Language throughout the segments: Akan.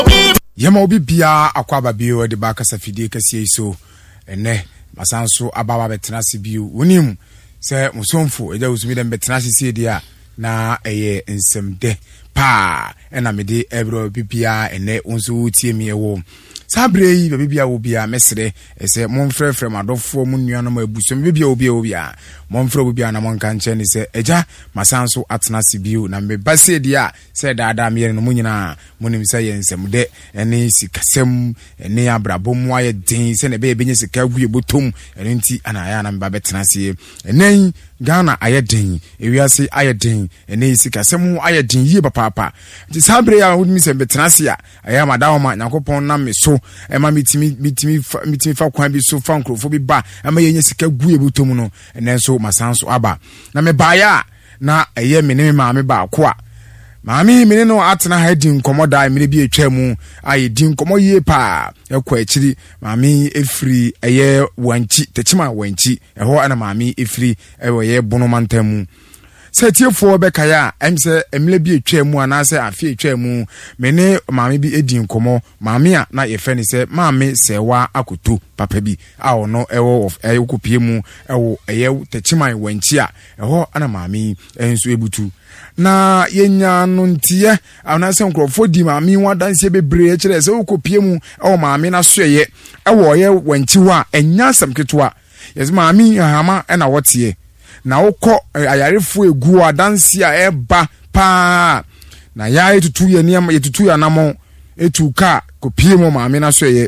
Yema obi bia akwaba bio de ba kasa fidie kase so ene masanso ababa betena se bio wonim se musomfo eja usumi dem betena se dia na eye nsemde pa ena mede ebro bibia ene onso tie mi ewo sabre yi bibia wo bia mesre ese monfrefre madofo munnuanom abusom bibia obia monfre bibia na monka nche ni se eja masanso atena se bio na me base dia se daada me no munyina munim se ye nsemde ene sikasem ene abrabom aye din se ne be benye sika gu ebotom ene nti anaya na me ba betena se ene Ghana ayedin ewiase ayedin ene sikasem ayedin yie papa nti sabre ya wudimi se betena se a aya madawoma yakopon na me so ema mitimi fa kwan bi so fa nkrofo bi ba ema yenye sika gu ebotom no ene so masanso aba na me baaya na eye me ne maame ba ko a maami mene no atena ha di nkomoda mene bi etwa mu aye di nkomo yie pa ekwa akiri maami efiri eye wanchi techima wanchi eho ana maami efiri ewo ye bono mantamu setiefo bekaya emse emle bi etwa mu anase afi etwa mu mene maami bi edi nkomo maami a na ye fe ni se maami sewa akoto papa bi a ono ewo of ekopie mu ewo eye techima wanchi a eho ana maami enso ebutu na yenya no ntie anase nkrofo di maami wadanse bebre kire se ukopie mu e maami na soye e wo ye wanchiwa enya samketoa yes maami hama e na wotie na wokọ ayarefo egu adanse a eba pa na ya etutu ye niam etutu ya namo etuka kopie mu maami na soye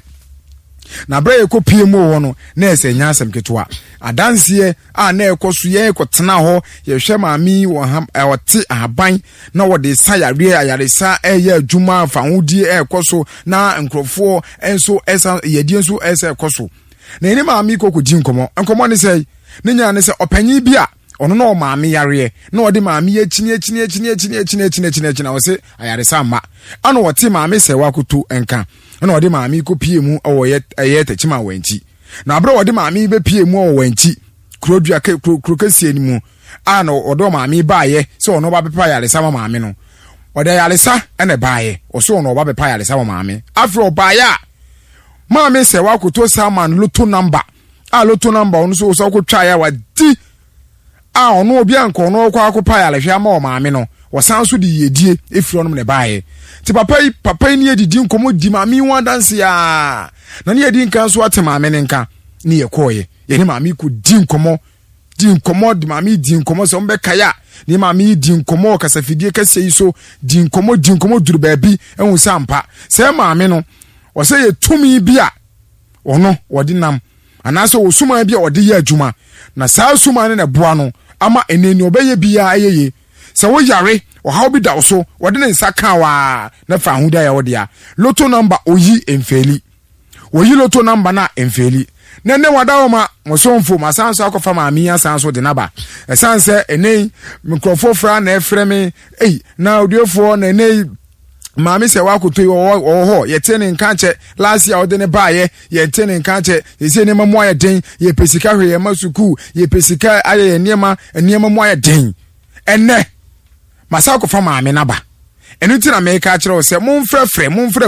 na bra ye kopie mu wo no na ese nya samketoa adanse a na ekoso ye ekotena ho ye hwe maami wo wote aban na wo de sayare ayaresa eye adwuma fahudi ekoso na nkrofo enso esa yedi enso esa ekoso na eni maami kokodi nkomo ne sei ne nya ne se opanyi bia ono no maami yare na odi maami achini o se ayaresa ma ana wote maami sewa kutu enka na odi maami kopie mu owo ye techima wanchi na bra odi maami be pie mu owo wanchi krodua krokasie ni mu ana odo maami baaye se ono ba bepa yaresa ma maami no odi yaresa ene baaye o se ono ba bepa yaresa ma maami afro baaya maami sewa kutu saman loto number loto number ono so kwotwa ya wadi ono obi anko no kwa akopa yarehwe ma o maami no wasanso di yedie efiro no ne baaye ti papa ni edidi nkomo di maami wadanse ya na ne yedi nkan so ate maami ne nka ne yekoye ye ne maami ku di nkomo di maami di nkomo so mbe kaya ne maami di nkomo kasafidie kase so di nkomo duru baabi ehun sampa se maami no o se ye tumi bia ono wodi nam anase wo suma bia wodi ye adwuma na saa suma ne boa no ama eneni obeye bia eyeye se wo yare o how bi da so wodi ne nsaka wa na fa huda ya wodi ya loto number oyi emfeli loto number na emfeli nene wadawo ma mosomfo masanso akofa maami asanso de naba esanse enen mikrofo fra na efreme na odiofo na enen maami se wa kuto ho ye tene nkanche last year ode ne baaye ye tene nkanche ye ne mamu aye den ye pesika hwe ye masuku ye pesika aye niema mu aye den enne masako fa maami naba enu ti na me ka kire o se monfrefre